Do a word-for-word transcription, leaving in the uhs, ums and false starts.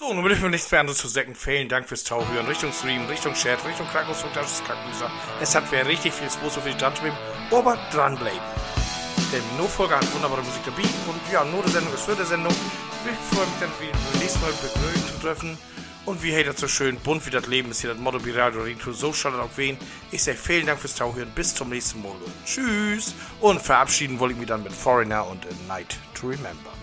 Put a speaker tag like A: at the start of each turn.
A: So, nun will ich mir nichts mehr anderes zu sagen. Vielen Dank fürs Tauhören. Richtung Stream, Richtung Chat, Richtung Krankenhaus, das Krankenhaus. Es hat wer richtig viel Spaß für die dran zu bleiben, aber dranbleiben. Denn nur Folge hat wunderbare Musik dabei. Und ja, nur die Sendung ist für die Sendung. Ich freue mich dann wieder beim nächsten Mal begrüßen zu treffen. Und wie hey, das so schön bunt wie das Leben ist hier das Motto bei Radio Retro. So schaut das auch wen. Ich sage vielen Dank fürs Tauhören. Bis zum nächsten Mal. Und tschüss. Und verabschieden wollte ich mich dann mit Foreigner und A Night to Remember.